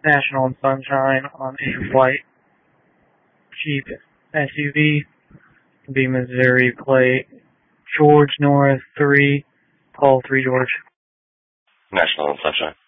National and Sunshine on a flight Jeep SUV. Be Missouri plate George North 3, Paul 3 George. National and Sunshine.